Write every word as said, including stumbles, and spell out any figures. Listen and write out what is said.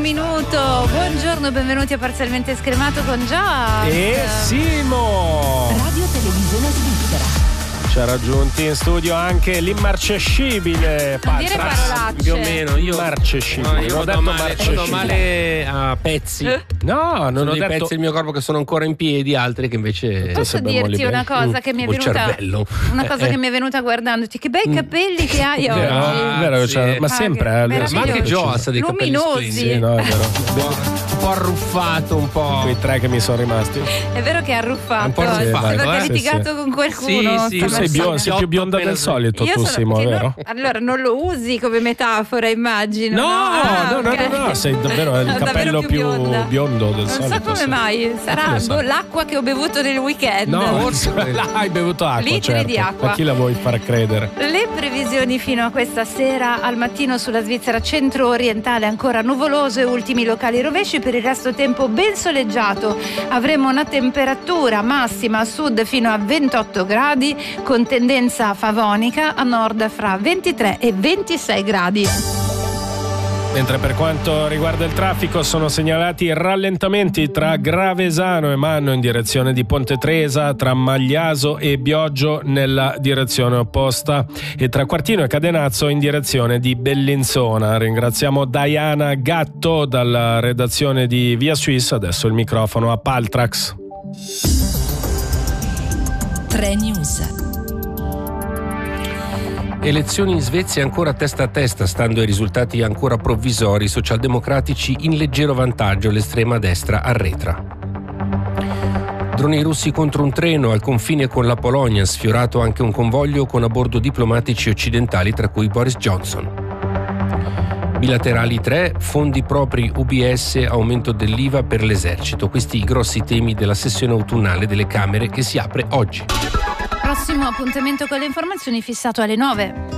minuto. Buongiorno, benvenuti a Parzialmente Scremato con Già e Simo. Radio Televisione Svizzera. Ci ha raggiunti in studio anche l'immarcescibile Patrax. Più o meno, io marcescibile. No, io non ho vado detto male, marcescibile. vado male a pezzi. No, non Sono ho dei detto pezzi del mio corpo che sono ancora in piedi, altri che invece Posso dirti una cosa che mi è col venuta cervello. una cosa Eh, che mi è venuta guardandoti, che bei capelli che hai oggi. Vero, vero che c'è- ma Ah, sempre che eh, meraviglioso. ma anche Joas ha dei capelli Luminosi. splendidi. Sì, no, è vero. Un po' arruffato, un po'. Quei tre che mi sono rimasti. È vero che è arruffato. Un po' arruffato, Sembra che ha eh? litigato Sì, con qualcuno. Sì, sì. Tu sei, stamattina. bio- sei più bionda del solito, Io tu sono- Simo, che vero? no- allora non lo usi come metafora, immagino. No, Ah, no, no, ok. no, no, sei davvero il Davvero capello più bionda. biondo del Non solito. so come sì. mai, sarà Chi lo sa? boh, l'acqua che ho bevuto nel weekend. No, Forse là hai bevuto acqua, Litri certo. di acqua. Ma chi la vuoi far credere? Le previsioni fino a questa sera: al mattino sulla Svizzera centro-orientale ancora nuvoloso e ultimi locali rovesci, per il resto tempo ben soleggiato. Avremo una temperatura massima a sud fino a ventotto gradi, con tendenza favonica, a nord fra ventitré e ventisei gradi. Mentre per quanto riguarda il traffico sono segnalati rallentamenti tra Gravesano e Manno in direzione di Ponte Tresa, tra Magliaso e Bioggio nella direzione opposta e tra Quartino e Cadenazzo in direzione di Bellinzona. Ringraziamo Diana Gatto dalla redazione di Via Suisse. Adesso il microfono a Paltrax. tre News. Elezioni in Svezia ancora testa a testa, stando ai risultati ancora provvisori, i socialdemocratici in leggero vantaggio, l'estrema destra arretra. Droni russi contro un treno al confine con la Polonia, sfiorato anche un convoglio con a bordo diplomatici occidentali, tra cui Boris Johnson. Bilaterali tre, fondi propri U B S, aumento dell'I V A per l'esercito. Questi i grossi temi della sessione autunnale delle Camere che si apre oggi. Prossimo appuntamento con le informazioni fissato alle nove.